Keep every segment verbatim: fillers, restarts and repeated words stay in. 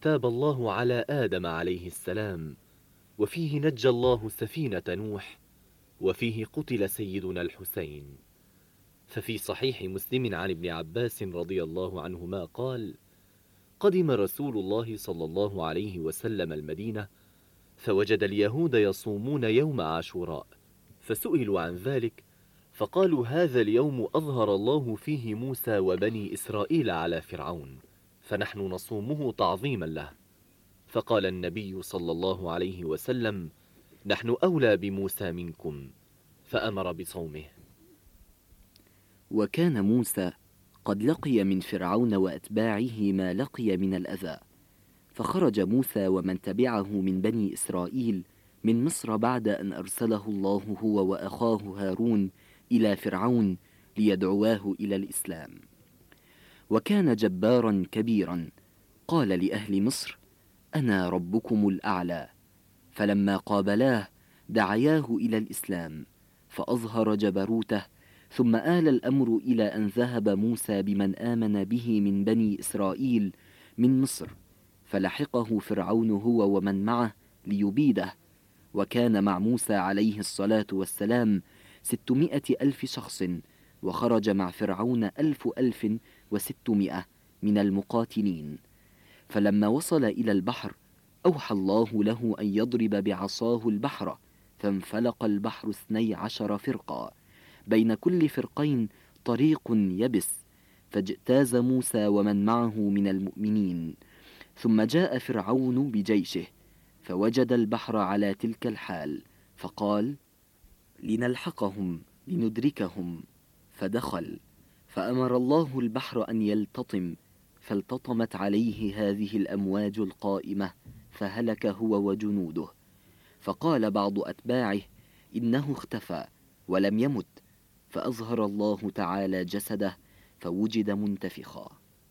تاب الله على آدم عليه السلام، وفيه نجى الله سفينة نوح، وفيه قتل سيدنا الحسين. ففي صحيح مسلم عن ابن عباس رضي الله عنهما قال: قدم رسول الله صلى الله عليه وسلم المدينة، فوجد اليهود يصومون يوم عاشوراء، فسئلوا عن ذلك فقالوا: هذا اليوم أظهر الله فيه موسى وبني إسرائيل على فرعون، فنحن نصومه تعظيما له. فقال النبي صلى الله عليه وسلم: نحن أولى بموسى منكم، فأمر بصومه. وكان موسى قد لقي من فرعون وأتباعه ما لقي من الأذى، فخرج موسى ومن تبعه من بني إسرائيل من مصر بعد أن أرسله الله هو وأخاه هارون إلى فرعون ليدعواه إلى الإسلام. وكان جبارا كبيرا، قال لأهل مصر: أنا ربكم الأعلى. فلما قابلاه دعياه إلى الإسلام، فأظهر جبروته، ثم آل الأمر إلى أن ذهب موسى بمن آمن به من بني إسرائيل من مصر، فلحقه فرعون هو ومن معه ليبيده. وكان مع موسى عليه الصلاة والسلام ستمائة ألف شخص، وخرج مع فرعون ألف ألف وستمائة من المقاتلين. فلما وصل إلى البحر أوحى الله له أن يضرب بعصاه البحر، فانفلق البحر اثني عشر فرقا، بين كل فرقين طريق يبس، فاجتاز موسى ومن معه من المؤمنين. ثم جاء فرعون بجيشه، فوجد البحر على تلك الحال، فقال: لنلحقهم لندركهم. فدخل، فأمر الله البحر أن يلتطم، فالتطمت عليه هذه الأمواج القائمة، فهلك هو وجنوده. فقال بعض أتباعه: إنه اختفى ولم يمت، فأظهر الله تعالى جسده فوجد منتفخا.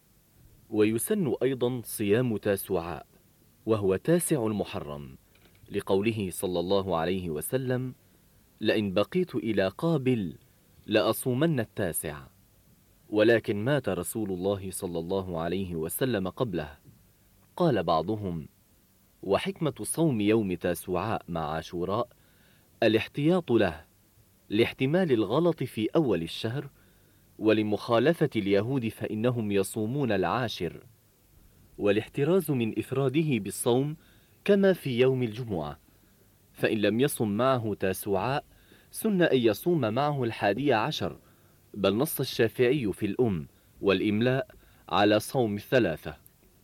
ويسن أيضا صيام تاسوعاء، وهو تاسع المحرم، لقوله صلى الله عليه وسلم: لئن بقيت إلى قابل لأصومن التاسع. ولكن مات رسول الله صلى الله عليه وسلم قبله. قال بعضهم: وحكمة صوم يوم تاسوعاء مع عاشوراء الاحتياط له، لاحتمال الغلط في أول الشهر، ولمخالفة اليهود فإنهم يصومون العاشر، والاحتراز من إفراده بالصوم كما في يوم الجمعة، فإن لم يصم معه تاسوعاء سن أن يصوم معه الحادي عشر، بل نص الشافعي في الأم والإملاء على صوم الثلاثة.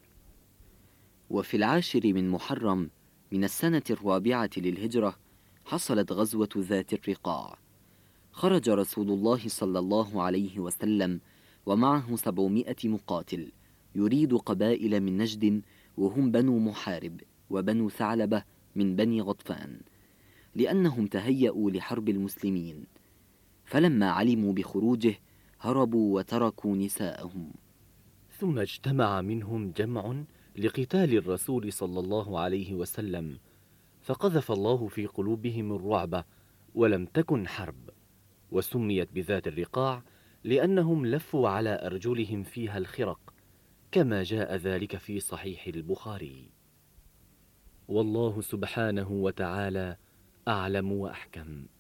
وفي العاشر من محرم من السنة الرابعة للهجرة حصلت غزوة ذات الرقاع. خرج رسول الله صلى الله عليه وسلم ومعه سبعمائة مقاتل، يريد قبائل من نجد، وهم بنو محارب وبنو ثعلبة من بني غطفان، لأنهم تهيأوا لحرب المسلمين. فلما علموا بخروجه هربوا وتركوا نساءهم. ثم اجتمع منهم جمع لقتال الرسول صلى الله عليه وسلم، فقذف الله في قلوبهم الرعب، ولم تكن حرب، وسميت بذات الرقاع لأنهم لفوا على أرجلهم فيها الخرق، كما جاء ذلك في صحيح البخاري. والله سبحانه وتعالى أعلم وأحكم.